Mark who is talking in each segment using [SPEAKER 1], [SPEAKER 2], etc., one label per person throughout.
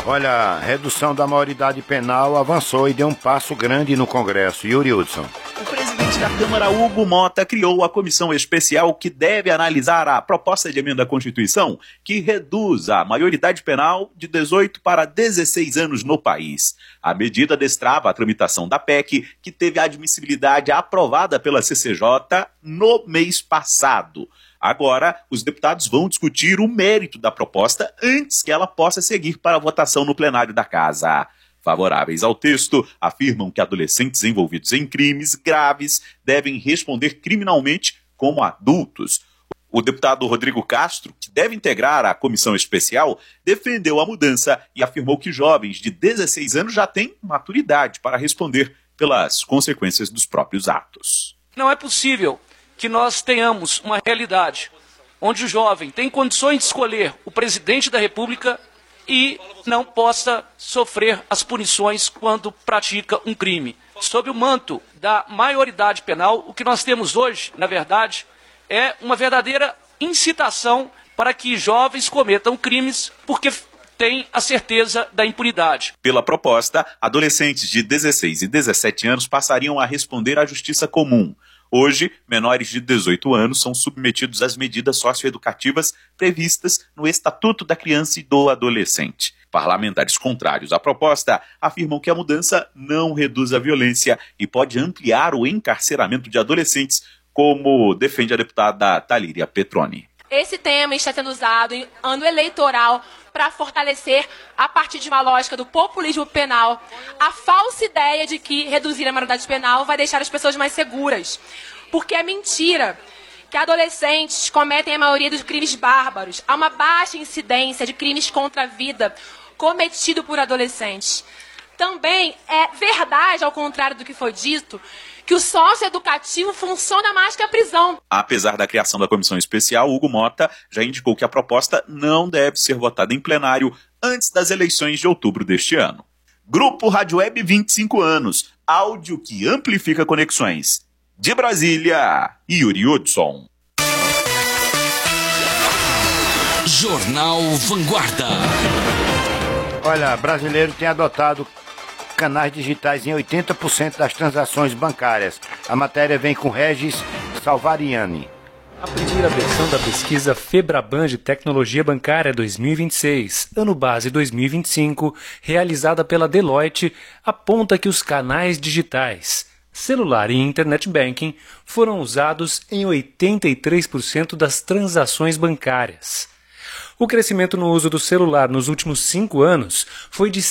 [SPEAKER 1] Olha, a redução da maioridade penal avançou e deu um passo grande no Congresso. Yuri Hudson.
[SPEAKER 2] O presidente da Câmara, Hugo Mota, criou a comissão especial que deve analisar a proposta de emenda à Constituição que reduz a maioridade penal de 18 para 16 anos no país. A medida destrava a tramitação da PEC, que teve a admissibilidade aprovada pela CCJ no mês passado. Agora, os deputados vão discutir o mérito da proposta antes que ela possa seguir para a votação no plenário da Casa. Favoráveis ao texto, afirmam que adolescentes envolvidos em crimes graves devem responder criminalmente como adultos. O deputado Rodrigo Castro, que deve integrar a comissão especial, defendeu a mudança e afirmou que jovens de 16 anos já têm maturidade para responder pelas consequências dos próprios atos.
[SPEAKER 3] Não é possível que nós tenhamos uma realidade onde o jovem tem condições de escolher o presidente da República e não possa sofrer as punições quando pratica um crime. Sob o manto da maioridade penal, o que nós temos hoje, na verdade, é uma verdadeira incitação para que jovens cometam crimes porque têm a certeza da impunidade.
[SPEAKER 2] Pela proposta, adolescentes de 16 e 17 anos passariam a responder à justiça comum. Hoje, menores de 18 anos são submetidos às medidas socioeducativas previstas no Estatuto da Criança e do Adolescente. Parlamentares contrários à proposta afirmam que a mudança não reduz a violência e pode ampliar o encarceramento de adolescentes, como defende a deputada Talíria Petroni.
[SPEAKER 4] Esse tema está sendo usado em ano eleitoral para fortalecer, a partir de uma lógica do populismo penal, a falsa ideia de que reduzir a maioridade penal vai deixar as pessoas mais seguras. Porque é mentira que adolescentes cometem a maioria dos crimes bárbaros. Há uma baixa incidência de crimes contra a vida cometido por adolescentes. Também é verdade, ao contrário do que foi dito, que o socioeducativo funciona mais que a prisão.
[SPEAKER 2] Apesar da criação da comissão especial, Hugo Mota já indicou que a proposta não deve ser votada em plenário antes das eleições de outubro deste ano. Grupo Rádio Web 25 anos, áudio que amplifica conexões. De Brasília, Yuri Hudson.
[SPEAKER 5] Jornal Vanguarda.
[SPEAKER 1] Olha, brasileiro tem adotado canais digitais em 80% das transações bancárias. A matéria vem com Regis Salvariani.
[SPEAKER 6] A primeira versão da pesquisa Febraban de Tecnologia Bancária 2026, ano base 2025, realizada pela Deloitte, aponta que os canais digitais, celular e internet banking, foram usados em 83% das transações bancárias. O crescimento no uso do celular nos últimos 5 anos foi de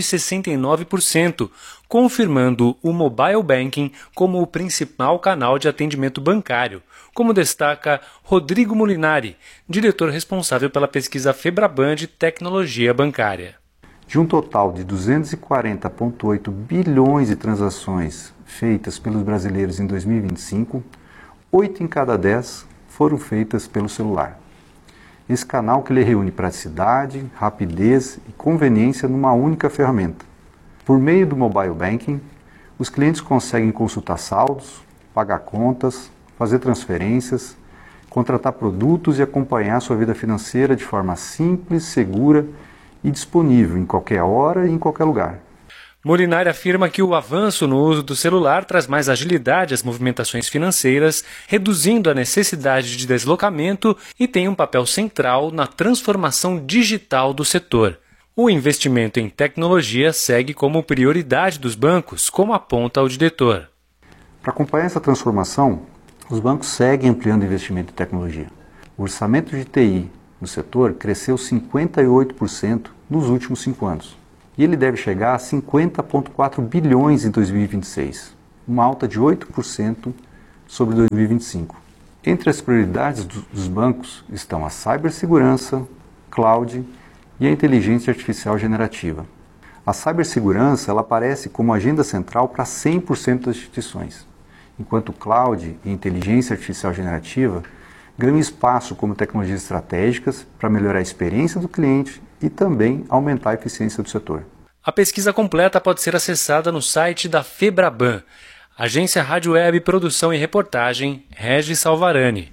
[SPEAKER 6] 169%, confirmando o mobile banking como o principal canal de atendimento bancário, como destaca Rodrigo Molinari, diretor responsável pela pesquisa Febraban de Tecnologia Bancária.
[SPEAKER 7] De um total de 240,8 bilhões de transações feitas pelos brasileiros em 2025, 8 em cada 10 foram feitas pelo celular. Esse canal que ele reúne praticidade, rapidez e conveniência numa única ferramenta. Por meio do mobile banking, os clientes conseguem consultar saldos, pagar contas, fazer transferências, contratar produtos e acompanhar sua vida financeira de forma simples, segura e disponível em qualquer hora e em qualquer lugar.
[SPEAKER 6] Molinari afirma que o avanço no uso do celular traz mais agilidade às movimentações financeiras, reduzindo a necessidade de deslocamento e tem um papel central na transformação digital do setor. O investimento em tecnologia segue como prioridade dos bancos, como aponta o diretor.
[SPEAKER 7] Para acompanhar essa transformação, os bancos seguem ampliando o investimento em tecnologia. O orçamento de TI no setor cresceu 58% nos últimos 5 anos. E ele deve chegar a 50,4 bilhões em 2026, uma alta de 8% sobre 2025. Entre as prioridades dos bancos estão a cibersegurança, cloud e a inteligência artificial generativa. A cibersegurança ela aparece como agenda central para 100% das instituições, enquanto o cloud e inteligência artificial generativa ganham espaço como tecnologias estratégicas para melhorar a experiência do cliente e também aumentar a eficiência do setor.
[SPEAKER 6] A pesquisa completa pode ser acessada no site da Febraban. Agência Rádio Web, produção e reportagem, Regis Salvarani.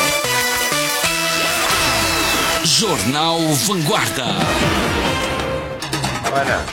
[SPEAKER 5] Jornal Vanguarda.
[SPEAKER 1] Olha,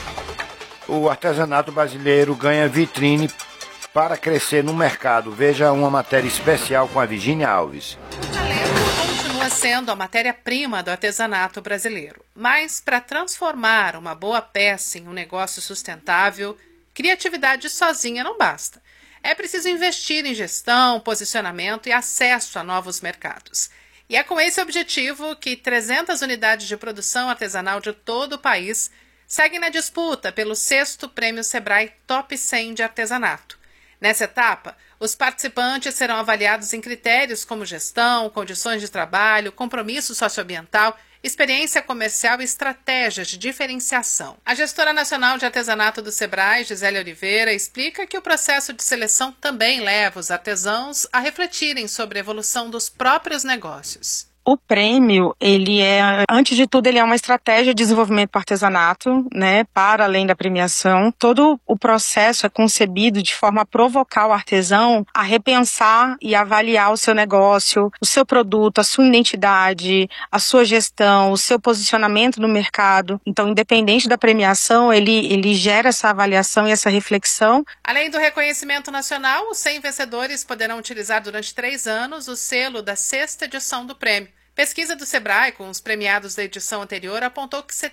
[SPEAKER 1] o artesanato brasileiro ganha vitrine para crescer no mercado. Veja uma matéria especial com a Virgínia Alves.
[SPEAKER 8] O talento continua sendo a matéria-prima do artesanato brasileiro. Mas para transformar uma boa peça em um negócio sustentável, criatividade sozinha não basta. É preciso investir em gestão, posicionamento e acesso a novos mercados. E é com esse objetivo que 300 unidades de produção artesanal de todo o país seguem na disputa pelo 6º Prêmio Sebrae Top 100 de Artesanato. Nessa etapa, os participantes serão avaliados em critérios como gestão, condições de trabalho, compromisso socioambiental, experiência comercial e estratégias de diferenciação. A gestora nacional de artesanato do Sebrae, Gisele Oliveira, explica que o processo de seleção também leva os artesãos a refletirem sobre a evolução dos próprios negócios.
[SPEAKER 9] O prêmio, antes de tudo, ele é uma estratégia de desenvolvimento para o artesanato, né, para além da premiação. Todo o processo é concebido de forma a provocar o artesão a repensar e avaliar o seu negócio, o seu produto, a sua identidade, a sua gestão, o seu posicionamento no mercado. Então, independente da premiação, ele gera essa avaliação e essa reflexão.
[SPEAKER 8] Além do reconhecimento nacional, os 100 vencedores poderão utilizar durante 3 anos o selo da 6ª edição do prêmio. Pesquisa do Sebrae com os premiados da edição anterior apontou que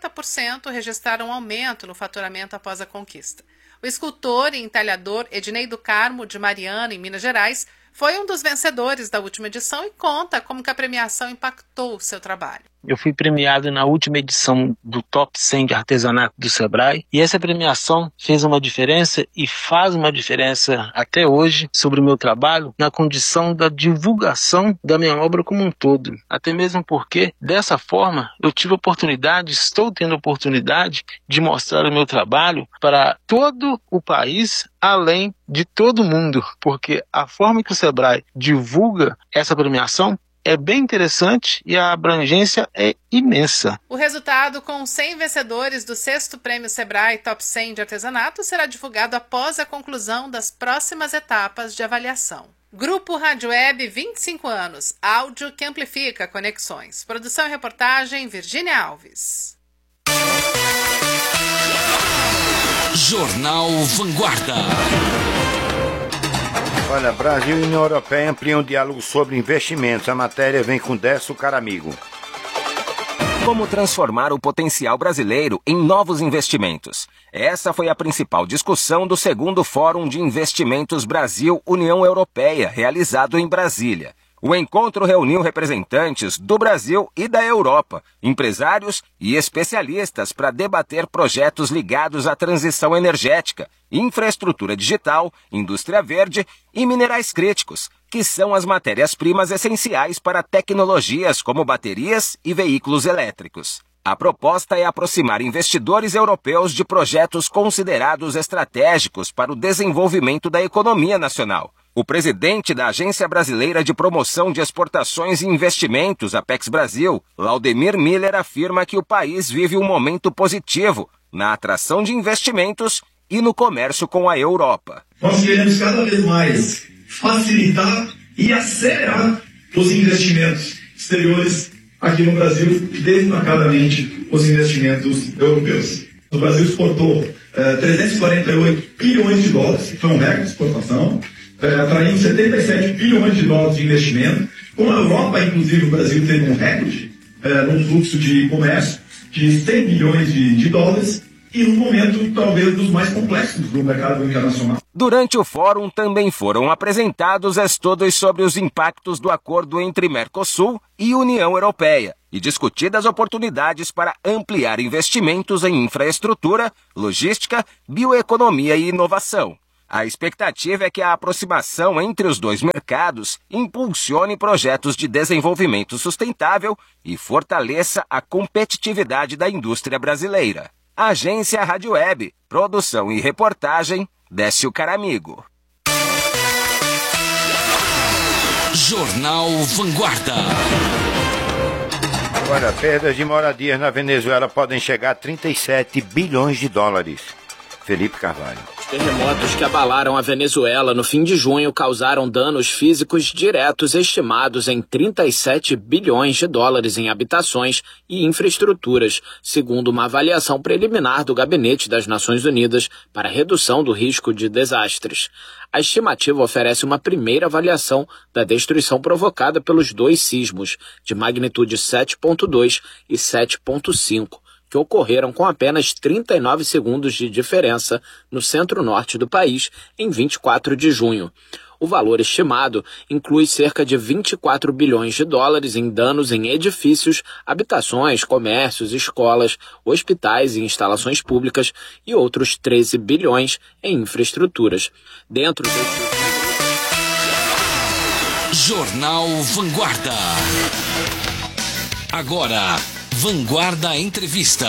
[SPEAKER 8] 70% registraram um aumento no faturamento após a conquista. O escultor e entalhador Ednei do Carmo, de Mariana, em Minas Gerais, foi um dos vencedores da última edição e conta como que a premiação impactou o seu trabalho.
[SPEAKER 10] Eu fui premiado na última edição do Top 100 de Artesanato do Sebrae e essa premiação fez uma diferença e faz uma diferença até hoje sobre o meu trabalho na condição da divulgação da minha obra como um todo. Até mesmo porque, dessa forma, eu tive oportunidade, estou tendo oportunidade de mostrar o meu trabalho para todo o país, além de todo mundo, porque a forma que o Sebrae divulga essa premiação é bem interessante e a abrangência é imensa.
[SPEAKER 8] O resultado com 100 vencedores do 6º Prêmio Sebrae Top 100 de Artesanato será divulgado após a conclusão das próximas etapas de avaliação. Grupo Rádio Web, 25 anos. Áudio que amplifica conexões. Produção e reportagem, Virgínia Alves.
[SPEAKER 5] Jornal Vanguarda.
[SPEAKER 1] Olha, Brasil e União Europeia ampliam o diálogo sobre investimentos. A matéria vem com Décio Caramigo.
[SPEAKER 11] Como transformar o potencial brasileiro em novos investimentos? Essa foi a principal discussão do 2º Fórum de Investimentos Brasil-União Europeia, realizado em Brasília. O encontro reuniu representantes do Brasil e da Europa, empresários e especialistas para debater projetos ligados à transição energética, infraestrutura digital, indústria verde e minerais críticos, que são as matérias-primas essenciais para tecnologias como baterias e veículos elétricos. A proposta é aproximar investidores europeus de projetos considerados estratégicos para o desenvolvimento da economia nacional. O presidente da Agência Brasileira de Promoção de Exportações e Investimentos, Apex Brasil, Laudemir Miller, afirma que o país vive um momento positivo na atração de investimentos e no comércio com a Europa.
[SPEAKER 12] Nós queremos cada vez mais facilitar e acelerar os investimentos exteriores aqui no Brasil, destacadamente os investimentos europeus. O Brasil exportou 348 bilhões de dólares, foi um recorde de exportação, atraindo 77 bilhões de dólares de investimento. Com a Europa, inclusive, o Brasil teve um recorde num fluxo de comércio de 100 bilhões de dólares e num momento, talvez, dos mais complexos do mercado internacional.
[SPEAKER 11] Durante o fórum também foram apresentados estudos sobre os impactos do acordo entre Mercosul e União Europeia e discutidas oportunidades para ampliar investimentos em infraestrutura, logística, bioeconomia e inovação. A expectativa é que a aproximação entre os dois mercados impulsione projetos de desenvolvimento sustentável e fortaleça a competitividade da indústria brasileira. Agência Rádio Web, produção e reportagem, Décio Caramigo.
[SPEAKER 5] Jornal Vanguarda.
[SPEAKER 1] Olha, perdas de moradias na Venezuela podem chegar a 37 bilhões de dólares. Felipe Carvalho.
[SPEAKER 13] Terremotos que abalaram a Venezuela no fim de junho causaram danos físicos diretos estimados em 37 bilhões de dólares em habitações e infraestruturas, segundo uma avaliação preliminar do Gabinete das Nações Unidas para a Redução do Risco de Desastres. A estimativa oferece uma primeira avaliação da destruição provocada pelos 2 sismos, de magnitude 7,2 e 7,5. que ocorreram com apenas 39 segundos de diferença no centro-norte do país em 24 de junho. O valor estimado inclui cerca de 24 bilhões de dólares em danos em edifícios, habitações, comércios, escolas, hospitais e instalações públicas e outros 13 bilhões em infraestruturas. Dentro desse...
[SPEAKER 5] Jornal Vanguarda. Agora, Vanguarda Entrevista.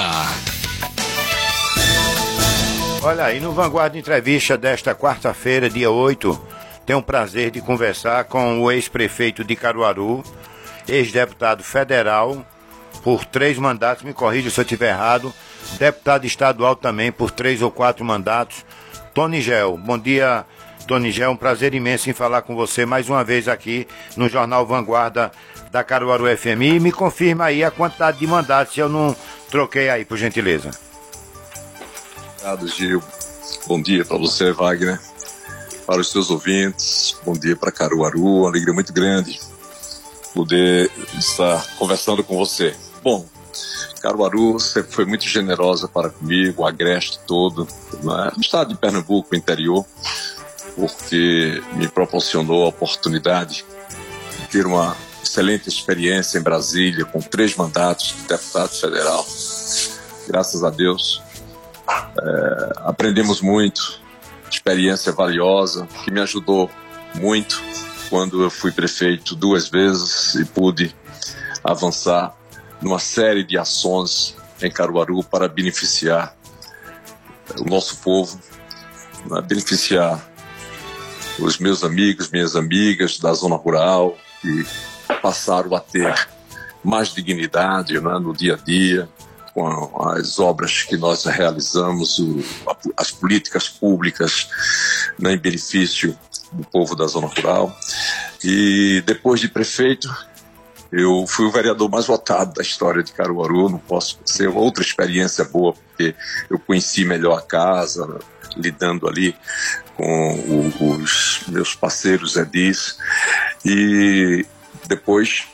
[SPEAKER 1] Olha aí, no Vanguarda Entrevista desta quarta-feira, dia 8, tenho o prazer de conversar com o ex-prefeito de Caruaru, ex-deputado federal por 3 mandatos, me corrija se eu estiver errado, deputado estadual também por 3 ou 4 mandatos, Tony Gel. Bom dia, Tony Gel, um prazer imenso em falar com você mais uma vez aqui no Jornal Vanguarda da Caruaru FM. E me confirma aí a quantidade de mandatos, se eu não troquei aí, por gentileza.
[SPEAKER 14] Obrigado, Gil. Bom dia para você, Wagner. Para os seus ouvintes, bom dia para Caruaru, uma alegria muito grande poder estar conversando com você. Bom, Caruaru sempre foi muito generosa para comigo, o Agreste todo, né? No estado de Pernambuco, interior, porque me proporcionou a oportunidade de ter uma excelente experiência em Brasília, com 3 mandatos de deputado federal. Graças a Deus, aprendemos muito, experiência valiosa, que me ajudou muito quando eu fui prefeito 2 vezes e pude avançar numa série de ações em Caruaru para beneficiar o nosso povo, beneficiar os meus amigos, minhas amigas da zona rural, que passaram a ter mais dignidade, né, no dia a dia, com as obras que nós realizamos, as políticas públicas, né, em benefício do povo da zona rural. E depois de prefeito, eu fui o vereador mais votado da história de Caruaru. Não posso ser outra experiência boa, porque eu conheci melhor a casa, né, lidando ali com os meus parceiros edis. E depois,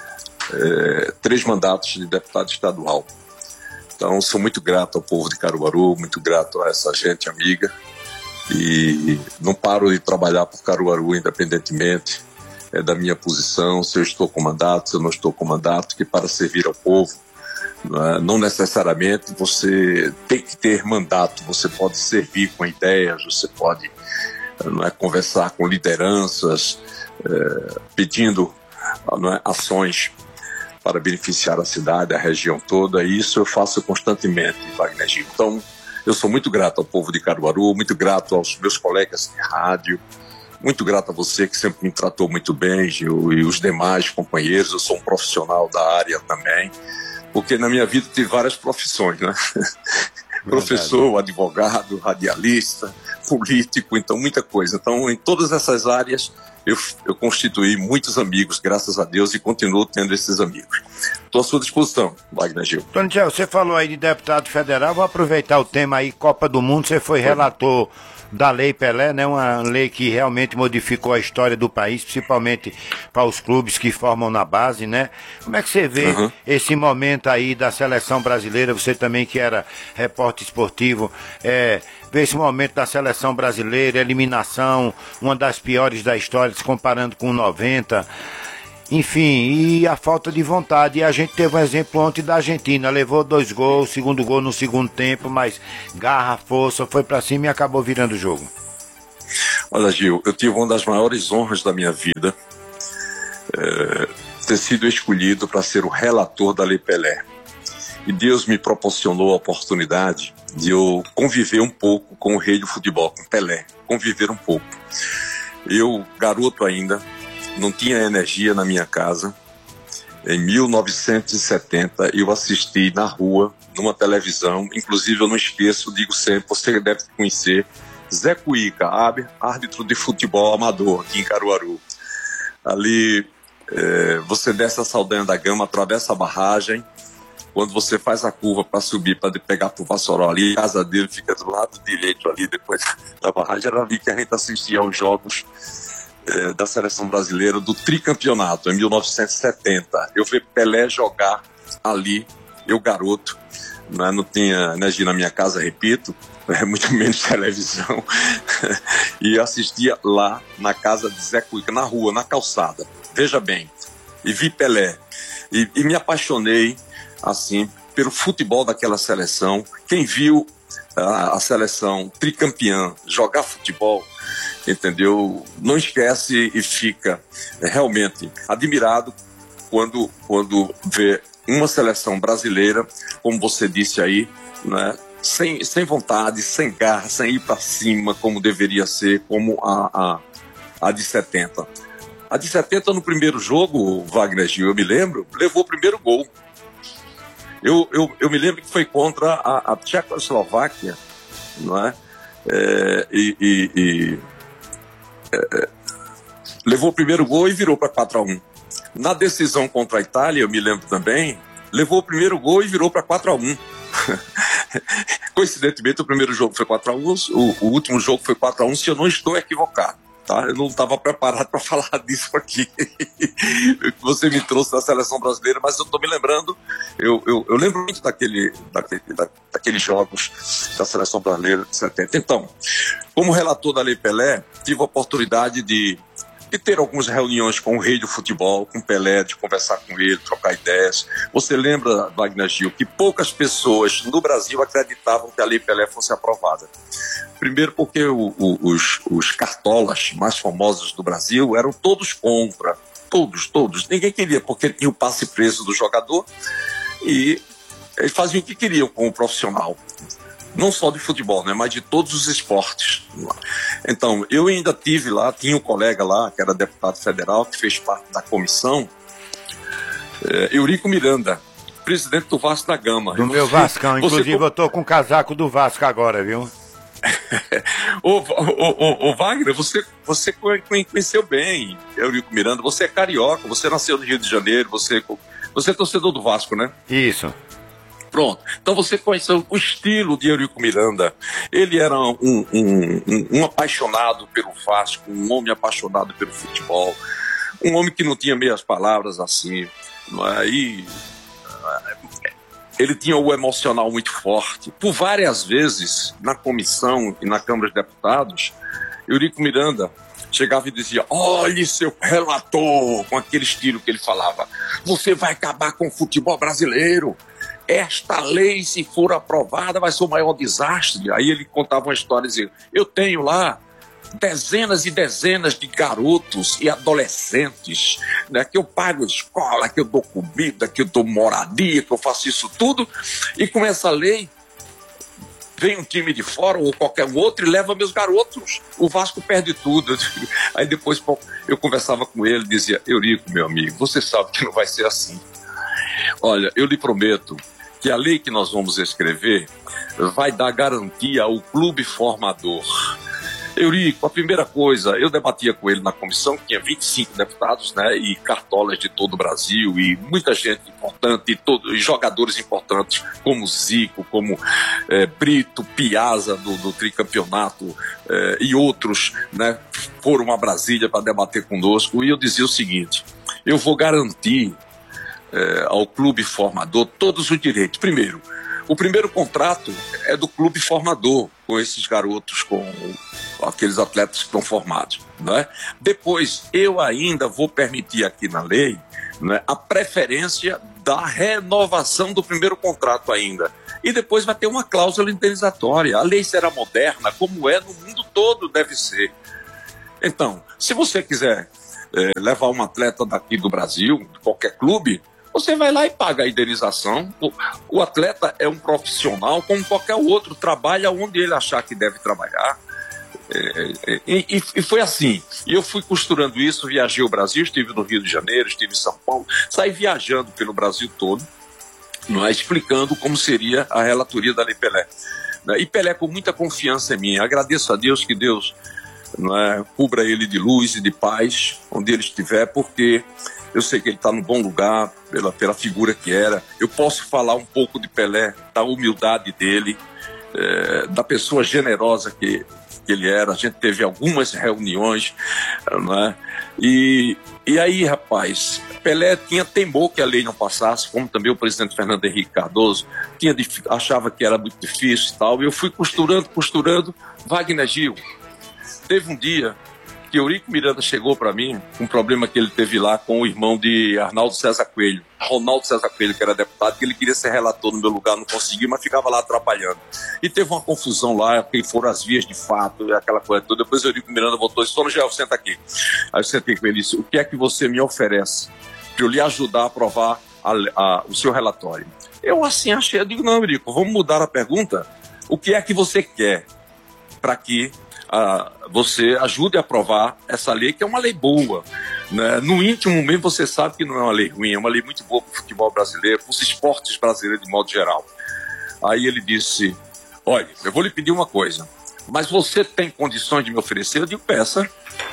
[SPEAKER 14] 3 mandatos de deputado estadual. Então, sou muito grato ao povo de Caruaru, muito grato a essa gente amiga, e não paro de trabalhar por Caruaru, independentemente da minha posição, se eu estou com mandato, se eu não estou com mandato, que para servir ao povo, não necessariamente você tem que ter mandato, você pode servir com ideias, você pode conversar com lideranças, pedindo ações para beneficiar a cidade, a região toda, e isso eu faço constantemente, Wagner Gil. Então, eu sou muito grato ao povo de Caruaru, muito grato aos meus colegas de rádio, muito grato a você que sempre me tratou muito bem, Gil, e os demais companheiros. Eu sou um profissional da área também, porque na minha vida tive várias profissões, né? Professor, advogado, radialista, político, então muita coisa. Então, em todas essas áreas, eu constituí muitos amigos, graças a Deus, e continuo tendo esses amigos. Estou à sua disposição, Wagner Gil.
[SPEAKER 1] Tony Gel, você falou aí de deputado federal, vou aproveitar o tema aí, Copa do Mundo, você foi relator da Lei Pelé, né? Uma lei que realmente modificou a história do país, principalmente para os clubes que formam na base, né? Como é que você vê esse momento aí da seleção brasileira, você também que era repórter esportivo, vê esse momento da seleção brasileira, eliminação, uma das piores da história, se comparando com 90, enfim, e a falta de vontade. E a gente teve um exemplo ontem da Argentina, levou 2 gols, segundo gol no segundo tempo, mas garra, força, foi pra cima e acabou virando o jogo.
[SPEAKER 14] Olha, Gil, eu tive uma das maiores honras da minha vida, ter sido escolhido para ser o relator da Lei Pelé. E Deus me proporcionou a oportunidade de eu conviver um pouco com o rei do futebol, com Pelé, conviver um pouco. Eu, garoto ainda, não tinha energia na minha casa. Em 1970, eu assisti na rua, numa televisão, inclusive eu não esqueço, digo sempre, você deve conhecer, Zé Cuíca, árbitro de futebol amador aqui em Caruaru. Ali você desce a Saldanha da Gama, atravessa a barragem. Quando você faz a curva para subir, para pegar para o Vassouró ali, a casa dele fica do lado direito ali, depois da barragem. Era ali que a gente assistia aos jogos da seleção brasileira do tricampeonato, em 1970. Eu vi Pelé jogar ali, eu garoto, né? Não tinha energia na minha casa, repito, muito menos televisão, e assistia lá na casa de Zé Cuíca, na rua, na calçada, veja bem, e vi Pelé, e me apaixonei, assim, pelo futebol daquela seleção. Quem viu a seleção tricampeã jogar futebol, entendeu? Não esquece e fica realmente admirado quando vê uma seleção brasileira, como você disse aí, né? Sem vontade, sem garra, sem ir para cima, como deveria ser, como a de 70. A de 70, no primeiro jogo, Wagner Gil, eu me lembro, levou o primeiro gol. Eu me lembro que foi contra a Tchecoslováquia, não é? Levou o primeiro gol e virou para 4-1. Na decisão contra a Itália, eu me lembro também, levou o primeiro gol e virou para 4-1. Coincidentemente, o primeiro jogo foi 4-1, o último jogo foi 4-1, se eu não estou equivocado. Tá? Eu não estava preparado para falar disso aqui, que você me trouxe da seleção brasileira, mas eu estou me lembrando, eu lembro muito daqueles jogos da seleção brasileira de 70. Então, como relator da Lei Pelé, tive a oportunidade de ter algumas reuniões com o rei do futebol, com Pelé, de conversar com ele, trocar ideias. Você lembra, Wagner Gil, que poucas pessoas no Brasil acreditavam que a Lei Pelé fosse aprovada. Primeiro porque os cartolas mais famosos do Brasil eram todos contra. Todos. Ninguém queria, porque tinha o passe preso do jogador e eles faziam o que queriam com o profissional. Não só de futebol, né, mas de todos os esportes. Então, eu ainda tive lá, tinha um colega lá, que era deputado federal, que fez parte da comissão, Eurico Miranda, presidente do Vasco da Gama.
[SPEAKER 1] Do meu Vascão, inclusive eu tô com o casaco do Vasco agora, viu?
[SPEAKER 14] Ô Wagner, você conheceu bem Eurico Miranda, você é carioca, você nasceu no Rio de Janeiro, você é torcedor do Vasco, né?
[SPEAKER 1] Isso.
[SPEAKER 14] Pronto, então você conheceu o estilo de Eurico Miranda. Ele era um apaixonado pelo Vasco, um homem apaixonado pelo futebol, um homem que não tinha meias palavras assim, e ele tinha o emocional muito forte. Por várias vezes, na comissão e na Câmara de Deputados, Eurico Miranda chegava e dizia: olhe, seu relator, com aquele estilo que ele falava, você vai acabar com o futebol brasileiro. Esta lei, se for aprovada, vai ser o maior desastre. Aí ele contava uma história dizendo: eu tenho lá dezenas e dezenas de garotos e adolescentes, né, que eu pago escola, que eu dou comida, que eu dou moradia, que eu faço isso tudo, e com essa lei vem um time de fora ou qualquer outro e leva meus garotos. O Vasco perde tudo. Aí depois eu conversava com ele e dizia: Eurico, meu amigo, você sabe que não vai ser assim. Olha, eu lhe prometo que a lei que nós vamos escrever vai dar garantia ao clube formador. Eurico, a primeira coisa, eu debatia com ele na comissão, que tinha 25 deputados, né, e cartolas de todo o Brasil, e muita gente importante, e jogadores importantes, como Zico, como Brito, Piazza do tricampeonato, e outros, né, foram a Brasília para debater conosco, e eu dizia o seguinte: eu vou garantir ao clube formador todos os direitos. Primeiro, o primeiro contrato é do clube formador, com esses garotos, com aqueles atletas que estão formados, né? Depois, eu ainda vou permitir aqui na lei, né, a preferência da renovação do primeiro contrato ainda. E depois vai ter uma cláusula indenizatória. A lei será moderna, como é no mundo todo, deve ser. Então, se você quiser levar um atleta daqui do Brasil, de qualquer clube, você vai lá e paga a indenização. O atleta é um profissional como qualquer outro, trabalha onde ele achar que deve trabalhar. E foi assim. E eu fui costurando isso, viajei o Brasil, estive no Rio de Janeiro, estive em São Paulo, saí viajando pelo Brasil todo, não é, explicando como seria a relatoria da Lei Pelé. né? E Pelé com muita confiança em mim. Agradeço a Deus que Deus, não é, cubra ele de luz e de paz onde ele estiver, porque eu sei que ele está no bom lugar pela figura que era. Eu posso falar um pouco de Pelé, da humildade dele, da pessoa generosa que ele era. A gente teve algumas reuniões, não é? E aí, rapaz, Pelé temor que a lei não passasse, como também o presidente Fernando Henrique Cardoso achava que era muito difícil e tal. E eu fui costurando. Wagner Gil, teve um dia que Eurico Miranda chegou para mim com um problema que ele teve lá com o irmão de Ronaldo César Coelho, que era deputado, que ele queria ser relator no meu lugar, não conseguiu, mas ficava lá atrapalhando. E teve uma confusão lá, porque foram as vias de fato, aquela coisa toda. Depois Eurico Miranda voltou e disse: Tony Gel, senta aqui. Aí eu sentei com ele e disse: o que é que você me oferece para eu lhe ajudar a aprovar o seu relatório? Eu assim achei, eu digo: não, Eurico, vamos mudar a pergunta. O que é que você quer para que você ajude a aprovar essa lei, que é uma lei boa, né? No íntimo mesmo você sabe que não é uma lei ruim, é uma lei muito boa para o futebol brasileiro, para os esportes brasileiros de modo geral. Aí ele disse: olha, eu vou lhe pedir uma coisa, mas você tem condições de me oferecer? Eu digo: peça.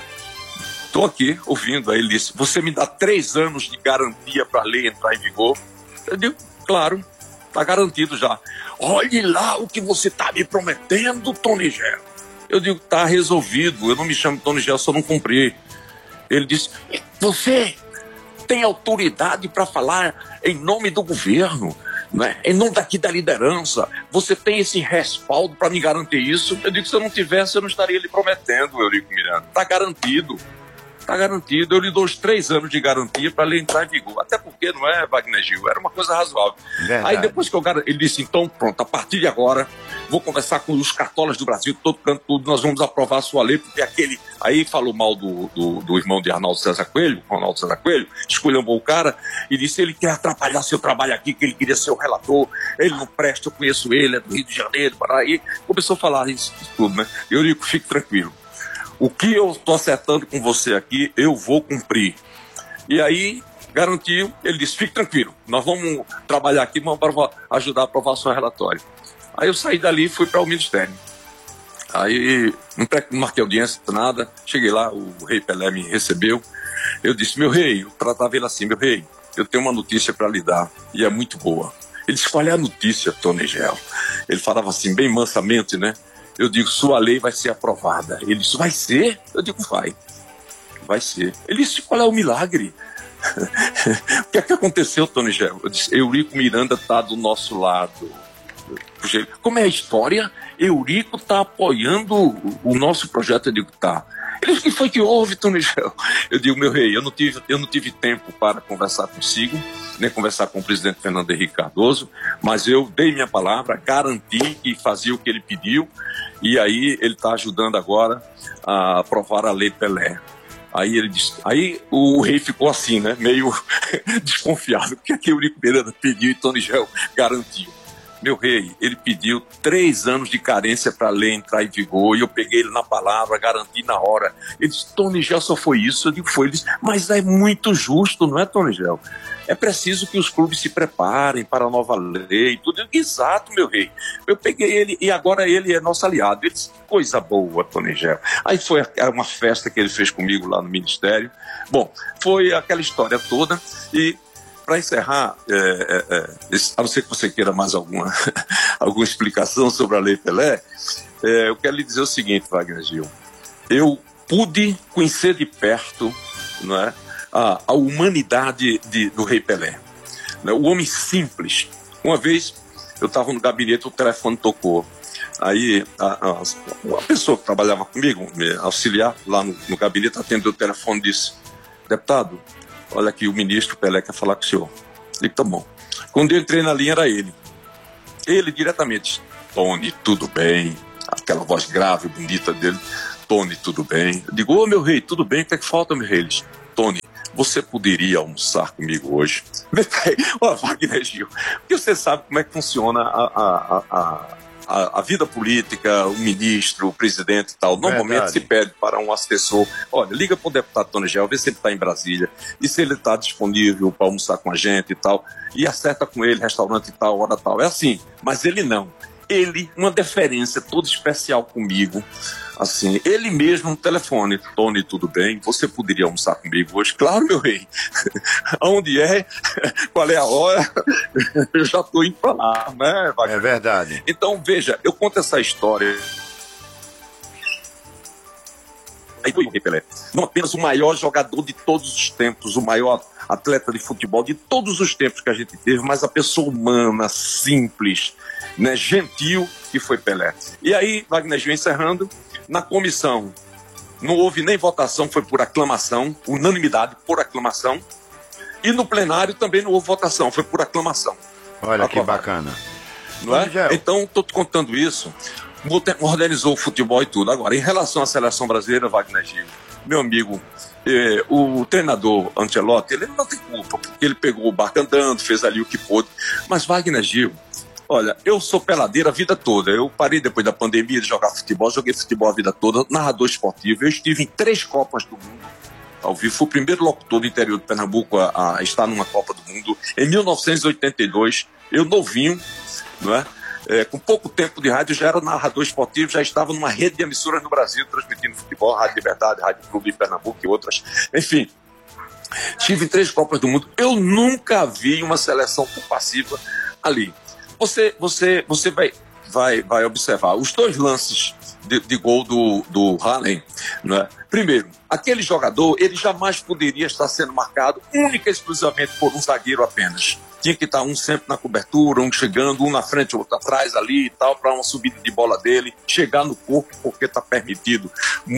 [SPEAKER 14] Estou aqui ouvindo. Aí ele disse: você me dá 3 anos de garantia para a lei entrar em vigor? Eu digo: claro, está garantido já. Olhe lá o que você está me prometendo, Tony Gel. Eu digo: tá resolvido, eu não me chamo Tony Gel, só não cumpri. Ele disse: você tem autoridade para falar em nome do governo, né? Em nome daqui da liderança, você tem esse respaldo para me garantir isso? Eu digo: se eu não tivesse, eu não estaria lhe prometendo, Eurico Miranda. Tá garantido. Está garantido, eu lhe dou os 3 anos de garantia para ele entrar em vigor. Até porque, não é, Wagner Gil, era uma coisa razoável. Verdade. Aí depois que ele disse: então pronto, a partir de agora vou conversar com os cartolas do Brasil, todo canto, tudo, nós vamos aprovar a sua lei, porque aquele... Aí falou mal do irmão de Ronaldo César Coelho, esculhambou o cara e disse: ele quer atrapalhar seu trabalho aqui, que ele queria ser o relator, ele não presta, eu conheço ele, é do Rio de Janeiro, aí começou a falar isso tudo, né? Eurico, fique tranquilo. O que eu estou acertando com você aqui, eu vou cumprir. E aí, garantiu, ele disse: fique tranquilo, nós vamos trabalhar aqui, vamos ajudar a aprovar o seu relatório. Aí eu saí dali e fui para o Ministério. Aí, não marquei audiência, nada. Cheguei lá, o rei Pelé me recebeu. Eu disse: meu rei, eu tratava ele assim: meu rei, eu tenho uma notícia para lhe dar, e é muito boa. Ele disse: qual é a notícia, Tony Gel? Ele falava assim, bem mansamente, né? Eu digo: sua lei vai ser aprovada. Ele disse: vai ser? Eu digo: vai ser. Ele disse: qual é o milagre? O que é que aconteceu, Tony Gel? Eu disse: Eurico Miranda está do nosso lado. Como é a história? Eurico está apoiando o nosso projeto. Eu digo: tá. Ele disse: o que foi que houve, Tony Gel? Eu digo: meu rei, eu não tive tempo para conversar consigo, nem conversar com o presidente Fernando Henrique Cardoso, mas eu dei minha palavra, garanti que fazia o que ele pediu, e aí ele está ajudando agora a aprovar a Lei Pelé. Aí ele disse, aí o rei ficou assim, né, meio desconfiado, porque aqui o Eurico Miranda pediu e Tony Gel garantiu. Meu rei, ele pediu 3 anos de carência para a lei entrar em vigor, e eu peguei ele na palavra, garanti na hora. Ele disse: Tony Gel, só foi isso? Eu digo: foi. Ele disse: mas é muito justo, não é, Tony Gel? É preciso que os clubes se preparem para a nova lei e tudo. Eu digo: exato, meu rei. Eu peguei ele e agora ele é nosso aliado. Ele disse: coisa boa, Tony Gel. Aí foi uma festa que ele fez comigo lá no Ministério. Bom, foi aquela história toda. E para encerrar, a não ser que você queira mais alguma explicação sobre a Lei Pelé, eu quero lhe dizer o seguinte, Wagner Gil. Eu pude conhecer de perto, não é, a humanidade do rei Pelé, né, o homem simples. Uma vez eu estava no gabinete, o telefone tocou. Aí uma pessoa que trabalhava comigo, me auxiliar lá no gabinete, atendeu o telefone e disse: deputado, olha aqui, o ministro Pelé quer falar com o senhor. Eu digo: tá bom. Quando eu entrei na linha, era ele. Ele diretamente: Tony, tudo bem? Aquela voz grave, bonita dele: Tony, tudo bem? Eu digo: ô, meu rei, tudo bem? O que é que falta, meu rei? Ele diz: Tony, você poderia almoçar comigo hoje? Ó, Wagner Gil, porque você sabe como é que funciona a vida política, o ministro, o presidente e tal. Normalmente se pede para um assessor: olha, liga para o deputado Tony Gel, vê se ele está em Brasília e se ele está disponível para almoçar com a gente e tal, e acerta com ele, restaurante e tal, hora tal. É assim, mas ele não.
[SPEAKER 15] ele, uma deferência toda especial comigo, assim, ele mesmo no telefone: Tony, tudo bem? Você poderia almoçar comigo hoje? Claro, meu rei. Aonde é? Qual é a hora? Eu já estou indo para lá, né?
[SPEAKER 1] É verdade.
[SPEAKER 15] Então, veja, eu conto essa história. Aí foi o Rei Pelé. Não apenas o maior jogador de todos os tempos, o maior atleta de futebol de todos os tempos que a gente teve, mas a pessoa humana, simples, né, gentil, que foi Pelé. E aí, Wagner Gil, encerrando, na comissão não houve nem votação, foi por aclamação, unanimidade, por aclamação. E no plenário também não houve votação, foi por aclamação.
[SPEAKER 1] Olha que bacana.
[SPEAKER 15] Não é? Então, estou te contando isso. Organizou o futebol e tudo. Agora, em relação à seleção brasileira, Wagner Gil, meu amigo, o treinador Ancelotti, ele não tem culpa, porque ele pegou o barco andando, fez ali o que pôde. Mas Wagner Gil, olha, eu sou peladeiro a vida toda. Eu parei depois da pandemia de jogar futebol, joguei futebol a vida toda, narrador esportivo. Eu estive em 3 Copas do Mundo ao vivo. Fui o primeiro locutor do interior de Pernambuco a estar numa Copa do Mundo. Em 1982, eu novinho, não é? Com pouco tempo de rádio, já era narrador esportivo, já estava numa rede de emissoras no Brasil, transmitindo futebol, Rádio Liberdade, Rádio Clube de Pernambuco e outras. Enfim, estive em 3 Copas do Mundo. Eu nunca vi uma seleção tão passiva ali. Você vai observar os 2 lances de gol do Haaland, né? Primeiro, aquele jogador, ele jamais poderia estar sendo marcado única e exclusivamente por um zagueiro apenas. Tinha que estar um sempre na cobertura, um chegando, um na frente, outro atrás ali e tal, para uma subida de bola dele, chegar no corpo, porque está permitido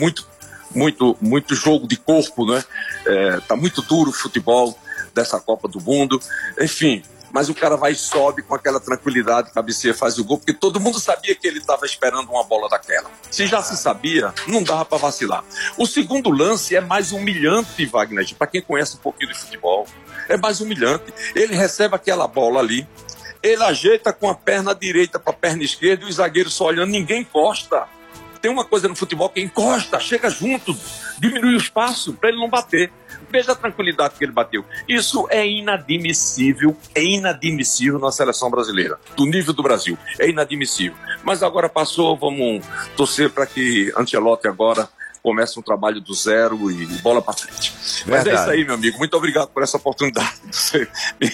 [SPEAKER 15] muito jogo de corpo, né? Tá muito duro o futebol dessa Copa do Mundo, enfim. Mas o cara vai e sobe com aquela tranquilidade, cabeceia, faz o gol, porque todo mundo sabia que ele estava esperando uma bola daquela. Se já se sabia, não dava para vacilar. O segundo lance é mais humilhante, Wagner, para quem conhece um pouquinho de futebol. É mais humilhante. Ele recebe aquela bola ali, ele ajeita com a perna direita para a perna esquerda e o zagueiro só olhando, ninguém encosta. Tem uma coisa no futebol que encosta, chega junto, diminui o espaço para ele não bater. Veja a tranquilidade que ele bateu. Isso é inadmissível na seleção brasileira, do nível do Brasil. É inadmissível. Mas agora passou, vamos torcer para que Ancelotti agora comece um trabalho do zero e bola para frente. Verdade. Mas é isso aí, meu amigo. Muito obrigado por essa oportunidade que você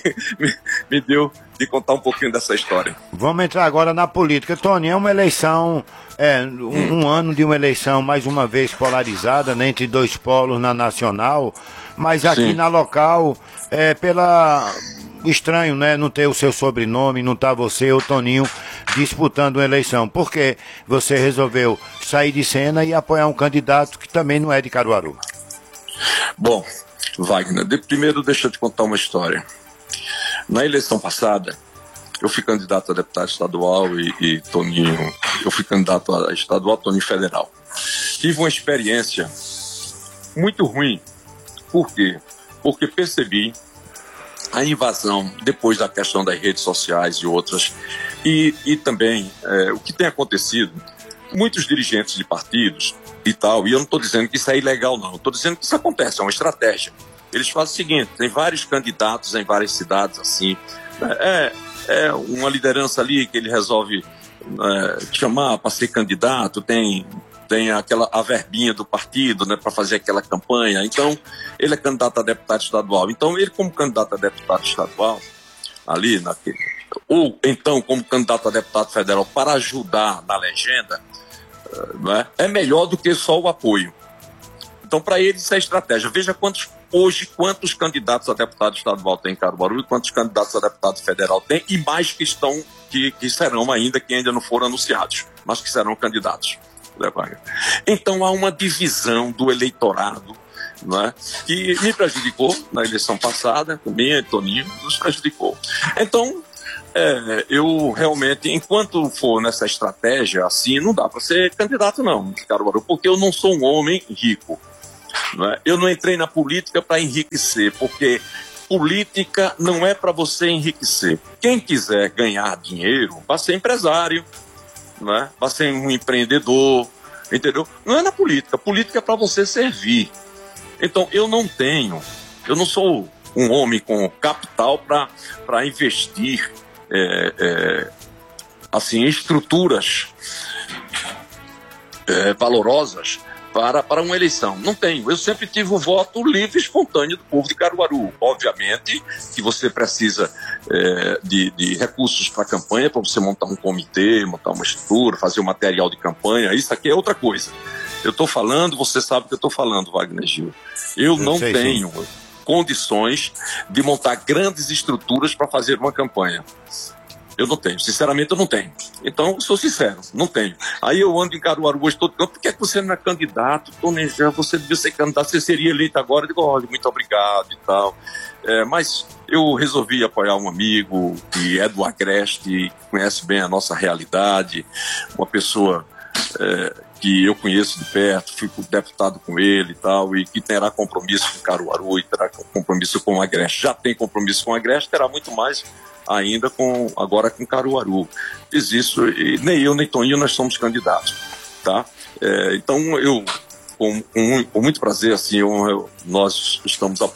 [SPEAKER 15] me deu de contar um pouquinho dessa história.
[SPEAKER 1] Vamos entrar agora na política. Tony, é uma eleição, um ano de uma eleição mais uma vez polarizada, né, entre 2 polos na nacional, mas aqui na local, estranho, né, não ter o seu sobrenome, não tá você, o Toninho, disputando uma eleição. Por que você resolveu sair de cena e apoiar um candidato que também não é de Caruaru?
[SPEAKER 15] Bom, Wagner, primeiro deixa eu te contar uma história. Na eleição passada, eu fui candidato a deputado estadual e Toninho, eu fui candidato a estadual, Toninho federal. Tive uma experiência muito ruim. Por quê? Porque percebi a invasão, depois da questão das redes sociais e outras, e também o que tem acontecido, muitos dirigentes de partidos e tal, e eu não estou dizendo que isso é ilegal não, estou dizendo que isso acontece, é uma estratégia. Eles fazem o seguinte, tem vários candidatos em várias cidades, assim, uma liderança ali que ele resolve chamar para ser candidato, tem a verbinha do partido, né, para fazer aquela campanha. Então, ele é candidato a deputado estadual. Então, ele como candidato a deputado estadual, ali, ou então como candidato a deputado federal para ajudar na legenda, né, é melhor do que só o apoio. Então, para ele, isso é estratégia. Veja quantos candidatos a deputado estadual tem em Caruaru e quantos candidatos a deputado federal tem, e mais que serão ainda, que ainda não foram anunciados, mas que serão candidatos. Então há uma divisão do eleitorado, né, que me prejudicou na eleição passada, também Toninho nos prejudicou. Então, eu realmente, enquanto for nessa estratégia assim, não dá para ser candidato não, Caruaru, porque eu não sou um homem rico, né? Eu não entrei na política para enriquecer, porque política não é para você enriquecer. Quem quiser ganhar dinheiro, vai ser empresário, né? Vai ser um empreendedor, entendeu? Não é na política. Política é para você servir. Então, eu não sou um homem com capital para investir assim, estruturas valorosas para uma eleição. Não tenho. Eu sempre tive o voto livre e espontâneo do povo de Caruaru. Obviamente que você precisa de recursos para a campanha, para você montar um comitê, montar uma estrutura, fazer um material de campanha. Isso aqui é outra coisa. Eu estou falando, você sabe o que eu estou falando, Wagner Gil. Eu não tenho condições de montar grandes estruturas para fazer uma campanha. Eu não tenho, sinceramente eu não tenho. Então, eu sou sincero, não tenho. Aí eu ando em Caruaru hoje todo campo, por que você não é candidato? Tony Jean, você devia ser candidato, você seria eleito agora. Eu digo, olha, muito obrigado e tal. Mas eu resolvi apoiar um amigo que é do Agreste, que conhece bem a nossa realidade, uma pessoa que eu conheço de perto, fui deputado com ele e tal, e que terá compromisso com Caruaru e terá compromisso com o Agreste. Já tem compromisso com o Agreste, terá muito mais ainda agora com Caruaru. Fiz isso, e nem eu nem Toninho nós somos candidatos, tá? Então eu, com muito prazer, assim, nós estamos